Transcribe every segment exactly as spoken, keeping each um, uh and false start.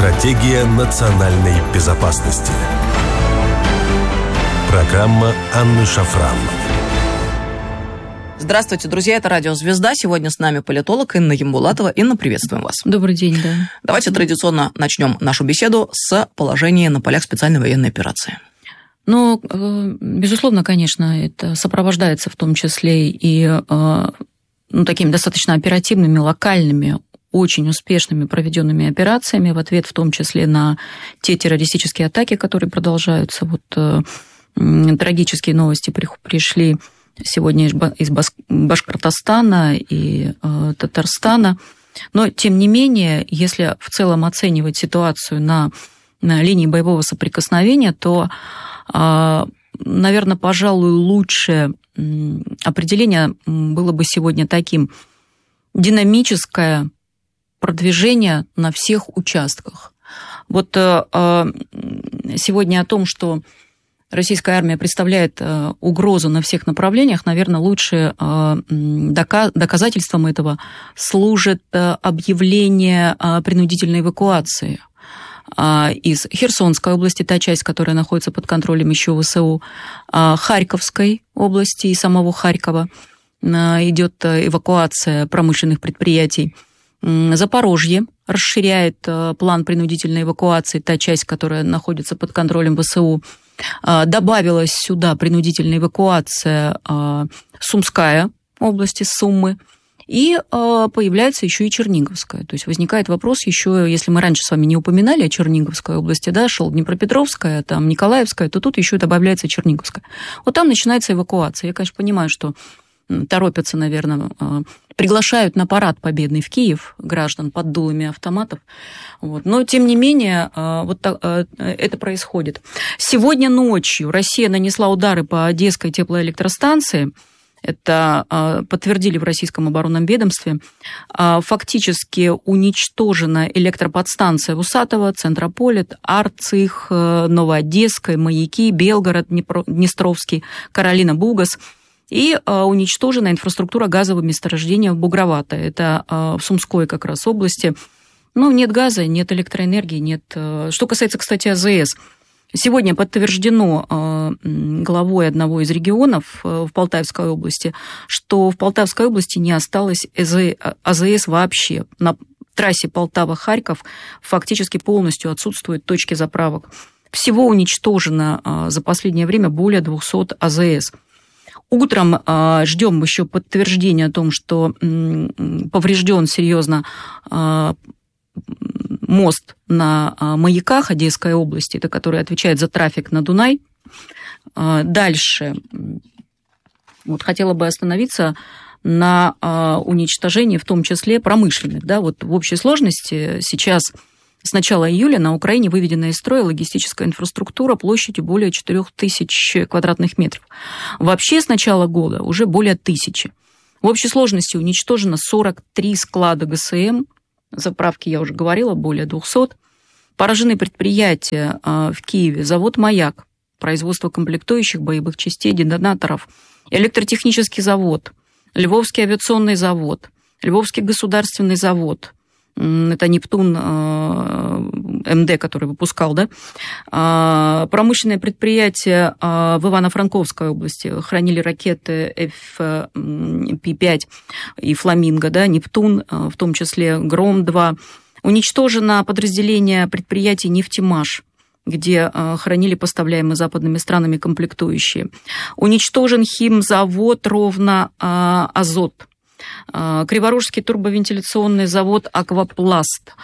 Стратегия национальной безопасности. Программа Анны Шафран. Здравствуйте, друзья, это Радио Звезда. Сегодня с нами политолог Инна Ямбулатова. Инна, приветствуем вас. Добрый день, да. Давайте традиционно начнем нашу беседу с положения на полях специальной военной операции. Ну, безусловно, конечно, это сопровождается в том числе и ну, такими достаточно оперативными, локальными, очень успешными проведенными операциями в ответ в том числе на те террористические атаки, которые продолжаются. Вот трагические новости пришли сегодня из Башкортостана и э, Татарстана. Но, тем не менее, если в целом оценивать ситуацию на, на линии боевого соприкосновения, то, э, наверное, пожалуй, лучшее определение было бы сегодня таким: динамическое продвижение на всех участках. Вот э, сегодня о том, что российская армия представляет угрозу на всех направлениях, наверное, лучшим доказательством этого служит объявление о принудительной эвакуации из Херсонской области, та часть, которая находится под контролем еще ВСУ, Харьковской области и самого Харькова идет эвакуация промышленных предприятий. Запорожье расширяет план принудительной эвакуации, та часть, которая находится под контролем ВСУ. Добавилась сюда принудительная эвакуация Сумская области, Суммы, и появляется еще и Черниговская. То есть возникает вопрос еще, если мы раньше с вами не упоминали о Черниговской области, да, шел Днепропетровская, там Николаевская, то тут еще добавляется Черниговская. Вот там начинается эвакуация. Я, конечно, понимаю, что торопятся, наверное, приглашают на парад победный в Киев граждан под дулами автоматов. Вот. Но, тем не менее, вот так, это происходит. Сегодня ночью Россия нанесла удары по Одесской теплоэлектростанции. Это подтвердили в российском оборонном ведомстве. Фактически уничтожена электроподстанция Усатова, Центрополит, Арцих, Новоодесская, Маяки, Белгород, Днестровский, Каролина, Бугас. И а, уничтожена инфраструктура газового месторождения в Бугровато. Это а, в Сумской как раз области. Ну, нет газа, нет электроэнергии, нет... А... Что касается, кстати, АЗС. Сегодня подтверждено а, главой одного из регионов а, в Полтавской области, что в Полтавской области не осталось АЗС вообще. На трассе Полтава-Харьков фактически полностью отсутствуют точки заправок. Всего уничтожено а, за последнее время более двухсот АЗС. Утром э, ждем еще подтверждения о том, что э, поврежден серьезно э, мост на э, Маяках Одесской области, это который отвечает за трафик на Дунай. Э, дальше вот, хотела бы остановиться на э, уничтожении, в том числе промышленных. Да, вот в общей сложности сейчас с начала июля на Украине выведена из строя логистическая инфраструктура площадью более четырех тысяч квадратных метров. Вообще с начала года уже более тысячи. В общей сложности уничтожено сорок три склада ГСМ, заправки, я уже говорила, более двухсот. Поражены предприятия в Киеве, завод «Маяк», производство комплектующих, боевых частей, детонаторов, электротехнический завод, Львовский авиационный завод, Львовский государственный завод, это Нептун МД, который выпускал, да, промышленное предприятие в Ивано-Франковской области хранили ракеты эф пи пять и «Фламинго», да, Нептун, в том числе Гром-два. Уничтожено подразделение предприятий «Нефтемаш», где хранили поставляемые западными странами комплектующие. Уничтожен химзавод «Ровно Азот». Криворожский турбовентиляционный завод «Аквапласт»,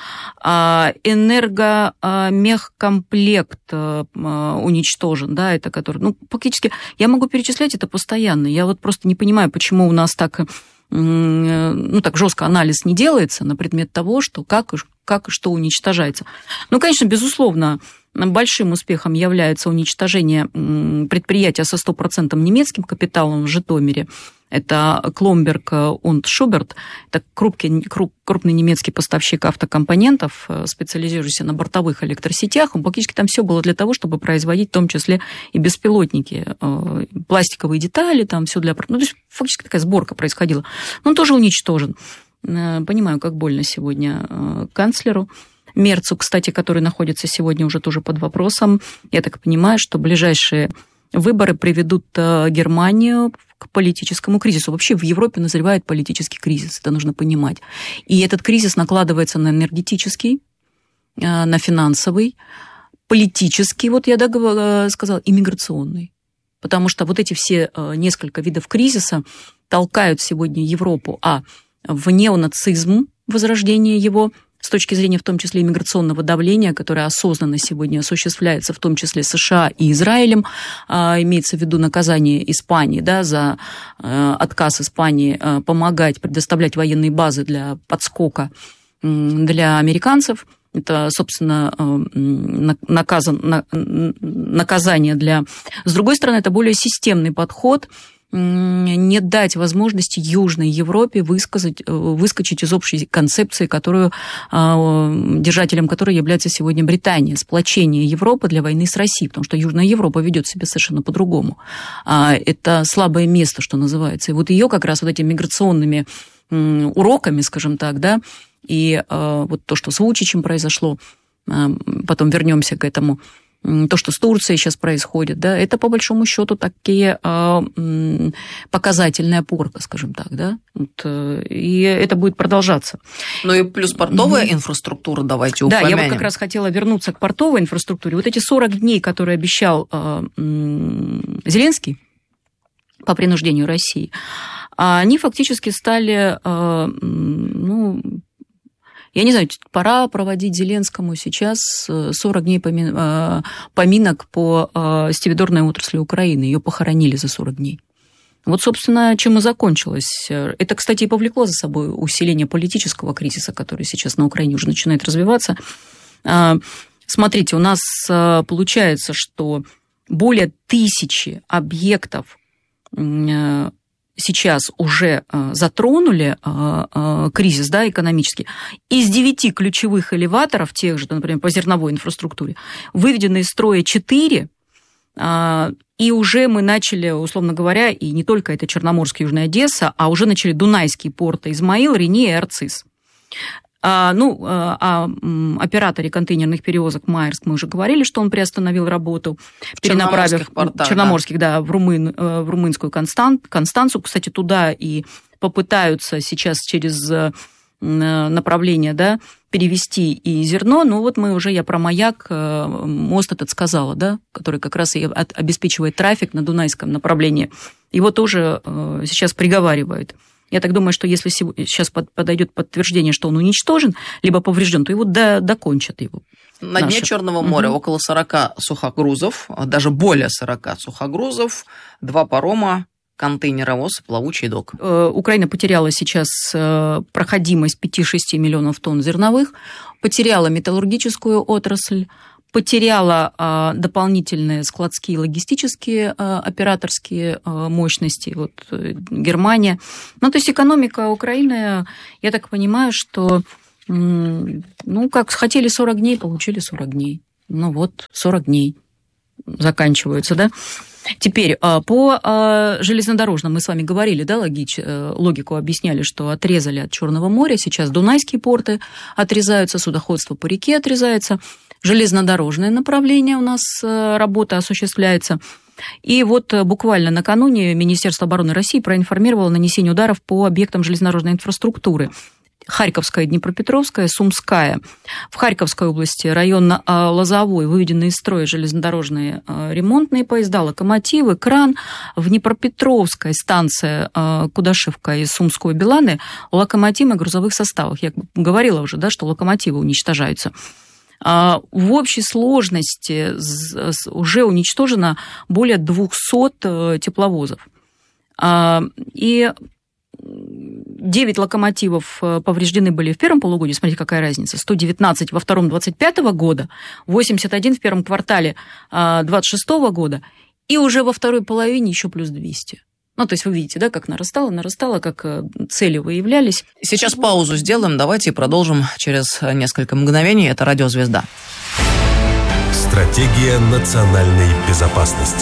энергомехкомплект уничтожен, да, это который, ну, фактически, я могу перечислять это постоянно, я вот просто не понимаю, почему у нас так, ну, так жестко анализ не делается на предмет того, что как, как и что уничтожается. Ну, конечно, безусловно, большим успехом является уничтожение предприятия со стопроцентным немецким капиталом в Житомире. Это Кломберг und Schubert, это крупный, крупный немецкий поставщик автокомпонентов, специализирующийся на бортовых электросетях. Фактически там все было для того, чтобы производить в том числе и беспилотники, пластиковые детали, там все для... Ну, то есть фактически такая сборка происходила. Но он тоже уничтожен. Понимаю, как больно сегодня канцлеру. Мерцу, кстати, который находится сегодня уже тоже под вопросом. Я так понимаю, что ближайшие выборы приведут Германию к политическому кризису. Вообще в Европе назревает политический кризис, это нужно понимать. И этот кризис накладывается на энергетический, на финансовый, политический, вот я да, сказала, и миграционный. Потому что вот эти все несколько видов кризиса толкают сегодня Европу, а в неонацизм, возрождение его, с точки зрения в том числе иммиграционного давления, которое осознанно сегодня осуществляется, в том числе США и Израилем, имеется в виду наказание Испании, да, за отказ Испании помогать, предоставлять военные базы для подскока для американцев. Это, собственно, наказан, наказание для... С другой стороны, это более системный подход, не дать возможности Южной Европе высказать, выскочить из общей концепции, которую, держателем которой является сегодня Британия, сплочение Европы для войны с Россией, потому что Южная Европа ведет себя совершенно по-другому. Это слабое место, что называется. И вот ее как раз вот этими миграционными уроками, скажем так, да, и вот то, что с Вучичем произошло, потом вернемся к этому, то, что с Турцией сейчас происходит, да, это по большому счету такие э, показательная порка, скажем так, да, вот, и это будет продолжаться. Ну и плюс портовая mm-hmm. инфраструктура, давайте упомянем. Да, я вот как раз хотела вернуться к портовой инфраструктуре. Вот эти сорок дней, которые обещал э, э, Зеленский по принуждению России, они фактически стали, э, ну, я не знаю, пора проводить Зеленскому сейчас сорок дней поминок по стивидорной отрасли Украины. Ее похоронили за сорок дней. Вот, собственно, чем и закончилось. Это, кстати, и повлекло за собой усиление политического кризиса, который сейчас на Украине уже начинает развиваться. Смотрите, у нас получается, что более тысячи объектов сейчас уже затронули кризис, да, экономический. Из девяти ключевых элеваторов, тех же, например, по зерновой инфраструктуре, выведены из строя четыре, и уже мы начали, условно говоря, и не только это Черноморск, Южная Одесса, а уже начали Дунайские порты Измаил, Рени и Арцис. А, ну, о операторе контейнерных перевозок Майерск мы уже говорили, что он приостановил работу, перенаправив портах, Черноморских, да, да в, румын, в румынскую Констан, Констанцию. Кстати, туда и попытаются сейчас через направление, да, перевести и зерно. Ну вот мы уже, я про Маяк, мост этот сказала, да, который как раз и обеспечивает трафик на Дунайском направлении. Его тоже сейчас приговаривают. Я так думаю, что если сейчас подойдет подтверждение, что он уничтожен, либо поврежден, то его до, докончат его. На дне Черного моря угу. около сорока сухогрузов, даже более сорока сухогрузов, два парома, контейнеровоз, плавучий док. Украина потеряла сейчас проходимость пять-шесть миллионов тонн зерновых, потеряла металлургическую отрасль, потеряла а, дополнительные складские, логистические, а, операторские а, мощности, вот Германия. Ну, то есть экономика Украины, я так понимаю, что, м, ну, как хотели сорок дней, получили сорок дней. Ну, вот, сорок дней заканчиваются, да. Теперь, по железнодорожным мы с вами говорили, да, логич, логику объясняли, что отрезали от Черного моря, сейчас Дунайские порты отрезаются, судоходство по реке отрезается, железнодорожное направление у нас работа осуществляется. И вот буквально накануне Министерство обороны России проинформировало о нанесении ударов по объектам железнодорожной инфраструктуры. Харьковская, Днепропетровская, Сумская. В Харьковской области район Лозовой выведены из строя железнодорожные ремонтные поезда, локомотивы, кран. В Днепропетровской станция Кудашевка и Сумской Беланы локомотивы грузовых составах. Я говорила уже, да, что локомотивы уничтожаются. В общей сложности уже уничтожено более двухсот тепловозов. И девять локомотивов повреждены были в первом полугодии, смотрите, какая разница, сто девятнадцать во втором двадцать пятого года, восемьдесят один в первом квартале двадцать шестого года, и уже во второй половине еще плюс двести. Ну, то есть вы видите, да, как нарастало, нарастало, как цели выявлялись. Сейчас паузу сделаем, давайте продолжим через несколько мгновений. Это «Радио Звезда». Стратегия национальной безопасности.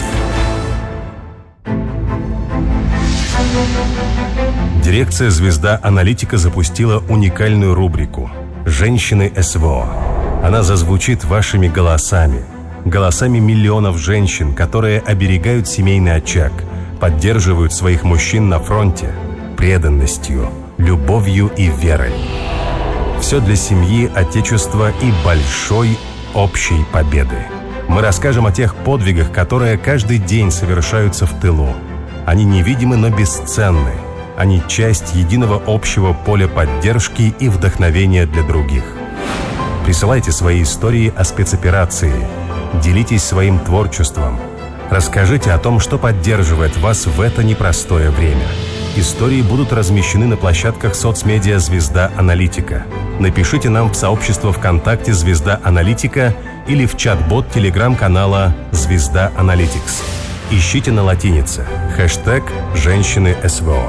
Дирекция «Звезда Аналитика» запустила уникальную рубрику «Женщины СВО». Она зазвучит вашими голосами, голосами миллионов женщин, которые оберегают семейный очаг, поддерживают своих мужчин на фронте преданностью, любовью и верой. Все для семьи, отечества и большой общей победы. Мы расскажем о тех подвигах, которые каждый день совершаются в тылу. Они невидимы, но бесценны. Они часть единого общего поля поддержки и вдохновения для других. Присылайте свои истории о спецоперации. Делитесь своим творчеством. Расскажите о том, что поддерживает вас в это непростое время. Истории будут размещены на площадках соцмедиа «Звезда Аналитика». Напишите нам в сообщество ВКонтакте «Звезда Аналитика» или в чат-бот телеграм-канала «Звезда Аналитикс». Ищите на латинице хэштег «Женщины СВО».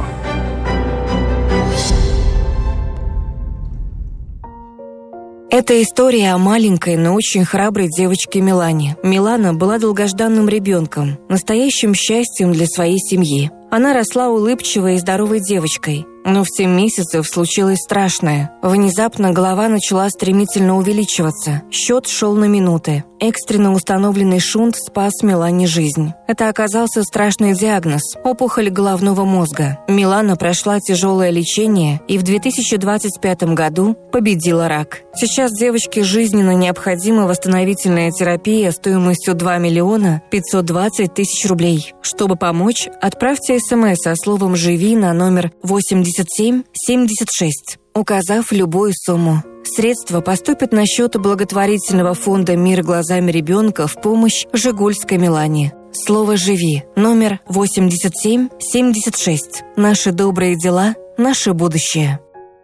Это история о маленькой, но очень храброй девочке Милане. Милана была долгожданным ребенком, настоящим счастьем для своей семьи. Она росла улыбчивой и здоровой девочкой. Но в семь месяцев случилось страшное. Внезапно голова начала стремительно увеличиваться. Счет шел на минуты. Экстренно установленный шунт спас Милане жизнь. Это оказался страшный диагноз – опухоль головного мозга. Милана прошла тяжелое лечение и в две тысячи двадцать пятом году победила рак. Сейчас девочке жизненно необходима восстановительная терапия стоимостью два миллиона пятьсот двадцать тысяч рублей. Чтобы помочь, отправьте смс со словом «Живи» на номер восемьдесят семь семьдесят шесть, указав любую сумму. Средства поступят на счет благотворительного фонда «Мир глазами ребенка» в помощь Жигульской Милане. Слово «Живи» номер восемьдесят семь семьдесят шесть. Наши добрые дела, наше будущее.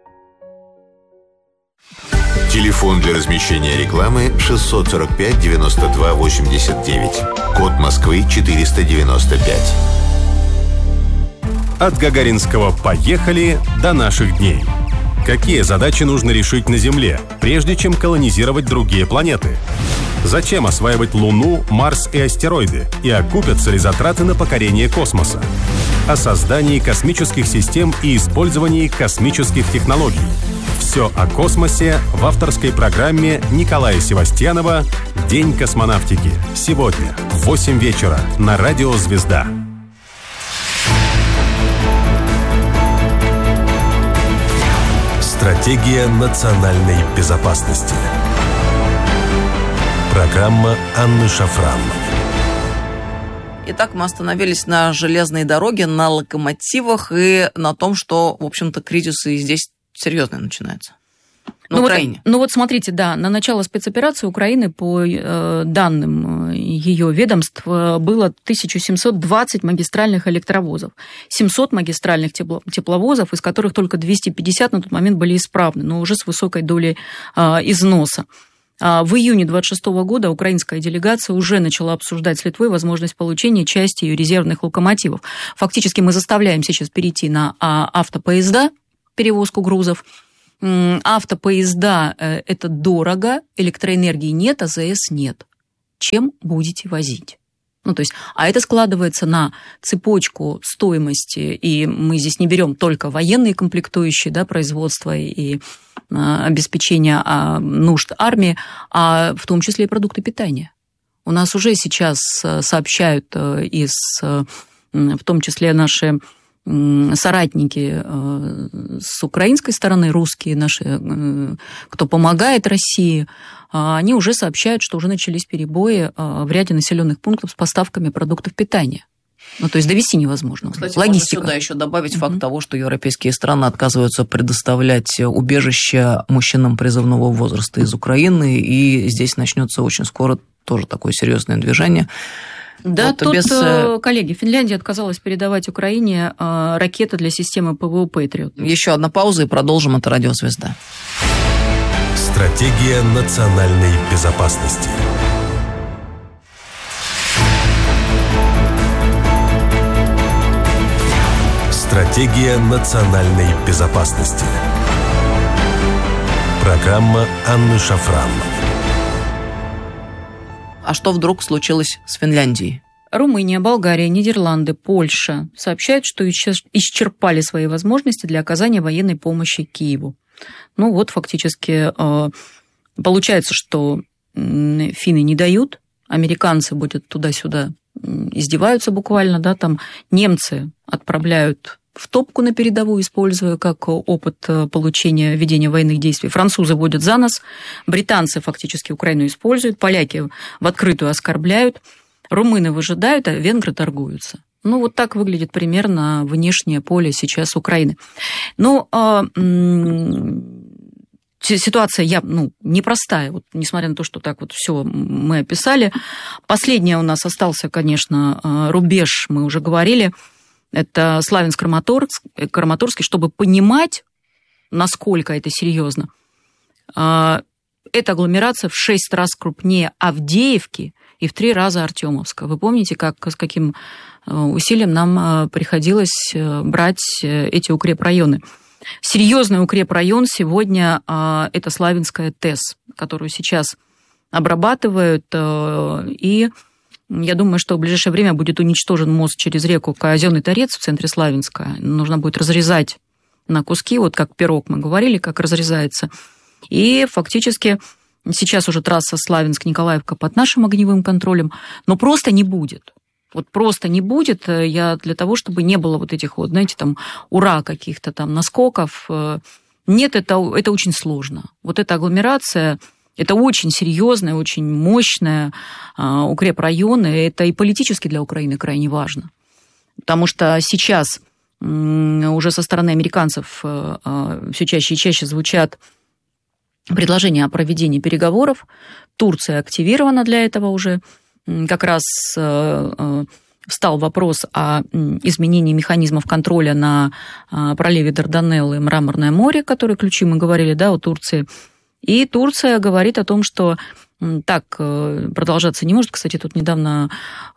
Телефон для размещения рекламы шестьсот сорок пять девяносто два восемьдесят девять. Код Москвы четыреста девяносто пять. От гагаринского «поехали» до наших дней. Какие задачи нужно решить на Земле, прежде чем колонизировать другие планеты? Зачем осваивать Луну, Марс и астероиды? И окупятся ли затраты на покорение космоса? О создании космических систем и использовании космических технологий. Все о космосе в авторской программе Николая Севастьянова «День космонавтики». Сегодня в восемь вечера на радио «Звезда». Стратегия национальной безопасности. Программа Анны Шафран. Итак, мы остановились на железной дороге, на локомотивах и на том, что, в общем-то, кризисы здесь серьезные начинаются. На ну Украине. Вот, ну вот смотрите, да, на начало спецоперации Украины, по э, данным ее ведомств, было тысяча семьсот двадцать магистральных электровозов, семьсот магистральных тепло, тепловозов, из которых только двести пятьдесят на тот момент были исправны, но уже с высокой долей э, износа. В июне двадцать шестого года украинская делегация уже начала обсуждать с Литвой возможность получения части ее резервных локомотивов. Фактически мы заставляем сейчас перейти на автопоезда, перевозку грузов. Автопоезда – это дорого, электроэнергии нет, АЗС нет. Чем будете возить? Ну, то есть, а это складывается на цепочку стоимости, и мы здесь не берем только военные комплектующие, да, производства и а, обеспечения а, нужд армии, а в том числе и продукты питания. У нас уже сейчас сообщают из, в том числе наши соратники с украинской стороны, русские наши, кто помогает России, они уже сообщают, что уже начались перебои в ряде населенных пунктов с поставками продуктов питания. Ну, то есть довести невозможно. Кстати, логистика. Можно сюда еще добавить mm-hmm. факт того, что европейские страны отказываются предоставлять убежище мужчинам призывного возраста из Украины, и здесь начнется очень скоро тоже такое серьезное движение. Да, вот тут, без... коллеги, Финляндия отказалась передавать Украине ракеты для системы ПВО «Патриот». Еще одна пауза и продолжим. Это «Радио Звезда». Стратегия национальной безопасности. Стратегия национальной безопасности. Программа Анны Шафран. А что вдруг случилось с Финляндией? Румыния, Болгария, Нидерланды, Польша сообщают, что исчерпали свои возможности для оказания военной помощи Киеву. Ну вот, фактически, Получается, что финны не дают, американцы будут туда-сюда издеваются буквально, да, там немцы отправляют в топку на передовую, используя как опыт получения ведения военных действий. Французы водят за нос, британцы фактически Украину используют, поляки в открытую оскорбляют, румыны выжидают, а венгры торгуются. Ну, вот так выглядит примерно внешнее поле сейчас Украины. Но а, м- ситуация я, ну, непростая, вот, несмотря на то, что так вот все мы описали. Последний у нас остался, конечно, рубеж, мы уже говорили, это Славянск-Краматорский, чтобы понимать, насколько это серьезно. Эта агломерация в шесть раз крупнее Авдеевки и в три раза Артемовска. Вы помните, как, с каким усилием нам приходилось брать эти укрепрайоны? Серьезный укрепрайон сегодня это Славянская ТЭС, которую сейчас обрабатывают, и я думаю, что в ближайшее время будет уничтожен мост через реку Казённый Торец в центре Славянска. Нужно будет разрезать на куски, вот как пирог мы говорили, как разрезается. И фактически сейчас уже трасса Славянск-Николаевка под нашим огневым контролем, но просто не будет. Вот просто не будет. Я для того, чтобы не было вот этих вот, знаете, там, ура каких-то там наскоков. Нет, это, это очень сложно. Вот эта агломерация... Это очень серьезная, очень мощная а, укрепрайон, и это и политически для Украины крайне важно. Потому что сейчас м, уже со стороны американцев а, а, все чаще и чаще звучат предложения о проведении переговоров. Турция активирована для этого уже. Как раз а, а, встал вопрос о изменении механизмов контроля на а, проливе Дарданеллы и Мраморное море, которые ключи, мы говорили, да, у Турции. И Турция говорит о том, что так продолжаться не может. Кстати, тут недавно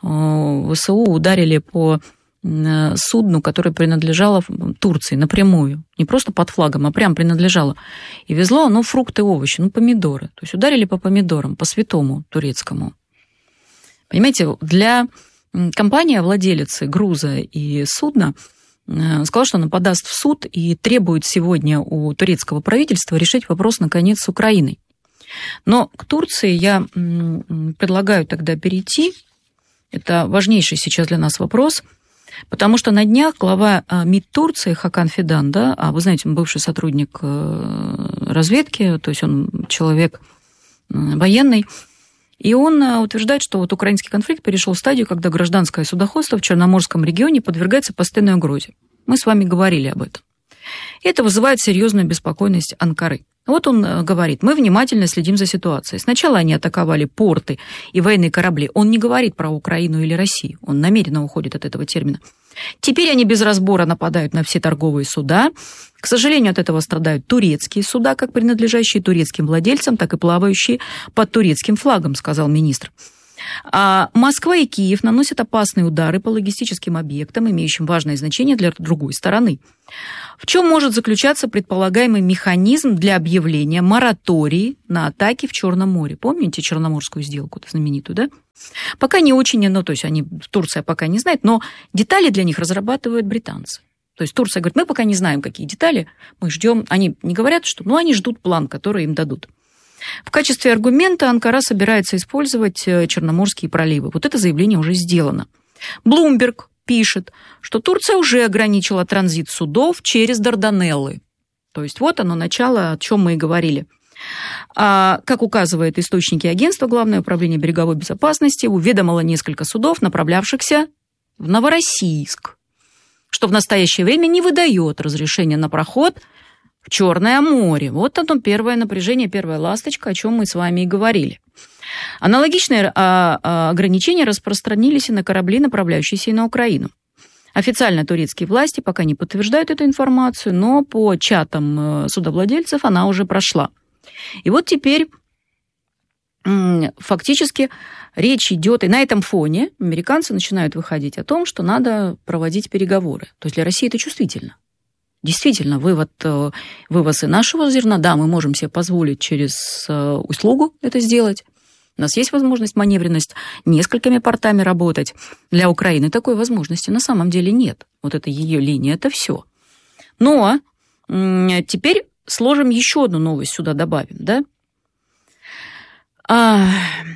ВСУ ударили по судну, которое принадлежало Турции напрямую. Не просто под флагом, а прям принадлежало. И везло оно фрукты, овощи, ну, помидоры. То есть ударили по помидорам, по святому турецкому. Понимаете, для компании, владелицы груза и судна, сказала, что она подаст в суд и требует сегодня у турецкого правительства решить вопрос, наконец, с Украиной. Но к Турции я предлагаю тогда перейти. Это важнейший сейчас для нас вопрос, потому что на днях глава МИД Турции Хакан Фидан, да, а вы знаете, он бывший сотрудник разведки, то есть он человек военный, и он утверждает, что вот украинский конфликт перешел в стадию, когда гражданское судоходство в Черноморском регионе подвергается постоянной угрозе. Мы с вами говорили об этом. И это вызывает серьезную беспокойность Анкары. Вот он говорит, мы внимательно следим за ситуацией. Сначала они атаковали порты и военные корабли. Он не говорит про Украину или Россию. Он намеренно уходит от этого термина. Теперь они без разбора нападают на все торговые суда. К сожалению, от этого страдают турецкие суда, как принадлежащие турецким владельцам, так и плавающие под турецким флагом, сказал министр. А Москва и Киев наносят опасные удары по логистическим объектам, имеющим важное значение для другой стороны. В чем может заключаться предполагаемый механизм для объявления моратории на атаки в Черном море? Помните Черноморскую сделку знаменитую, да? Пока не очень, ну, то есть они, Турция пока не знает, но детали для них разрабатывают британцы. То есть Турция говорит, мы пока не знаем, какие детали, мы ждем, они не говорят, что, но они ждут план, который им дадут. В качестве аргумента Анкара собирается использовать Черноморские проливы. Вот это заявление уже сделано. Блумберг пишет, что Турция уже ограничила транзит судов через Дарданеллы. То есть вот оно начало, о чем мы и говорили. А, как указывают источники агентства Главное управление береговой безопасности, уведомило несколько судов, направлявшихся в Новороссийск, что в настоящее время не выдает разрешения на проход в Черное море. Вот оно первое напряжение, первая ласточка, о чем мы с вами и говорили. Аналогичные ограничения распространились и на корабли, направляющиеся и на Украину. Официально турецкие власти пока не подтверждают эту информацию, но по чатам судовладельцев она уже прошла. И вот теперь фактически речь идет, и на этом фоне американцы начинают выходить о том, что надо проводить переговоры. То есть для России это чувствительно. Действительно, вывод, вывоз и нашего зерна, да, мы можем себе позволить через услугу это сделать. У нас есть возможность, маневренность, несколькими портами работать. Для Украины такой возможности на самом деле нет. Вот это ее линия, это все. Но теперь сложим еще одну новость сюда добавим, да? А...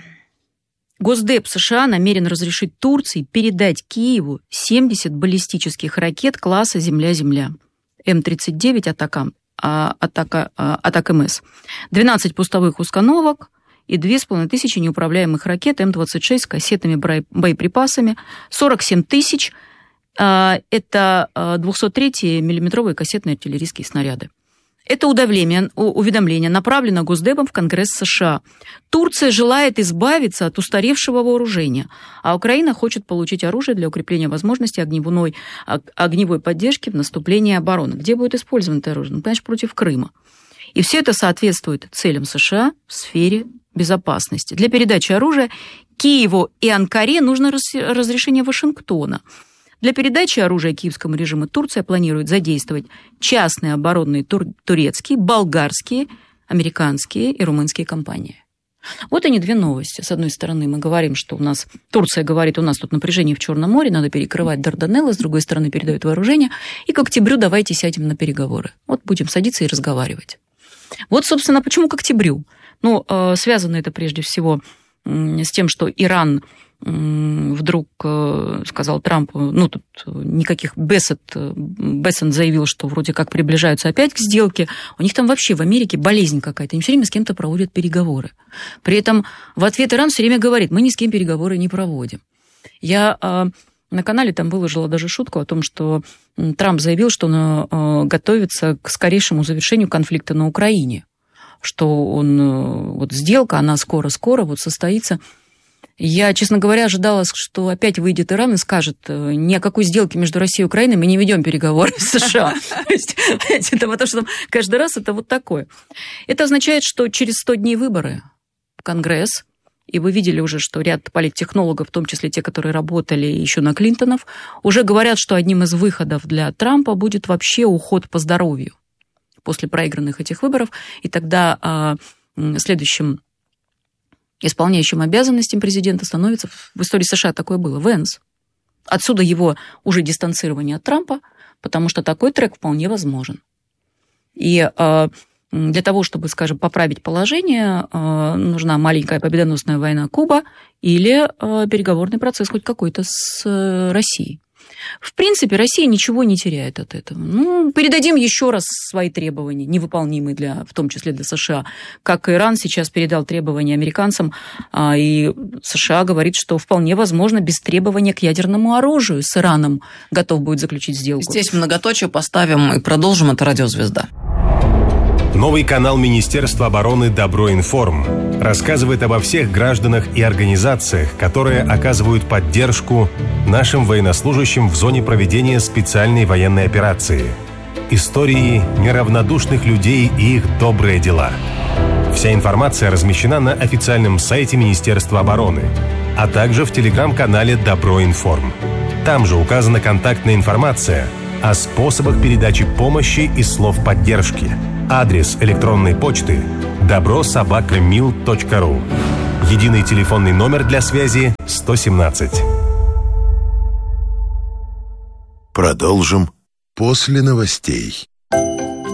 Госдеп США намерен разрешить Турции передать Киеву семьдесят баллистических ракет класса «Земля-Земля». Эм тридцать девять «Атакам», атака, «Атак-МС», двенадцать пустовых установок и две с половиной тысячи неуправляемых ракет Эм двадцать шесть с кассетными боеприпасами, сорок семь тысяч – это двухсот-третьи миллиметровые кассетные артиллерийские снаряды. Это уведомление, уведомление направлено Госдепом в Конгресс США. Турция желает избавиться от устаревшего вооружения, а Украина хочет получить оружие для укрепления возможности огневой, огневой поддержки в наступлении и обороны. Где будет использовано это оружие? Ну, конечно, против Крыма. И все это соответствует целям США в сфере безопасности. Для передачи оружия Киеву и Анкаре нужно разрешение Вашингтона. Для передачи оружия киевскому режиму Турция планирует задействовать частные оборонные тур- турецкие, болгарские, американские и румынские компании. Вот они две новости. С одной стороны, мы говорим, что у нас Турция говорит, у нас тут напряжение в Черном море, надо перекрывать Дарданеллы, с другой стороны, передают вооружение, и к октябрю давайте сядем на переговоры. Вот будем садиться и разговаривать. Вот, собственно, почему к октябрю? Ну, связано это прежде всего с тем, что Иран вдруг сказал Трампу, ну, тут никаких Бессет, Бессент заявил, что вроде как приближаются опять к сделке. У них там вообще в Америке болезнь какая-то. Они все время с кем-то проводят переговоры. При этом в ответ Иран все время говорит, мы ни с кем переговоры не проводим. Я на канале там выложила даже шутку о том, что Трамп заявил, что он готовится к скорейшему завершению конфликта на Украине. Что он, вот сделка, она скоро-скоро вот состоится. Я, честно говоря, ожидала, что опять выйдет Иран и скажет, ни о какой сделке между Россией и Украиной мы не ведем переговоры с США. Потому что каждый раз это вот такое. Это означает, что через сто дней выборы в Конгресс, и вы видели уже, что ряд политтехнологов, в том числе те, которые работали еще на Клинтонов, уже говорят, что одним из выходов для Трампа будет вообще уход по здоровью после проигранных этих выборов, и тогда следующим исполняющим обязанностям президента становится, в истории США такое было, Венс. Отсюда его уже дистанцирование от Трампа, потому что такой трек вполне возможен. И э, для того, чтобы, скажем, поправить положение, э, нужна маленькая победоносная война Куба или э, переговорный процесс хоть какой-то с э, Россией. В принципе, Россия ничего не теряет от этого. Ну, передадим еще раз свои требования, невыполнимые, для, в том числе для США. Как Иран сейчас передал требования американцам, и США говорит, что вполне возможно без требования к ядерному оружию с Ираном готов будет заключить сделку. Здесь многоточие поставим и продолжим. Это «Радиозвезда». Новый канал Министерства обороны «Добро-информ» рассказывает обо всех гражданах и организациях, которые оказывают поддержку нашим военнослужащим в зоне проведения специальной военной операции. Истории неравнодушных людей и их добрые дела. Вся информация размещена на официальном сайте Министерства обороны, а также в телеграм-канале «Добро-информ». Там же указана контактная информация о способах передачи помощи и слов поддержки. Адрес электронной почты добро собака мил точка ру. Единый телефонный номер для связи сто семнадцать. Продолжим после новостей.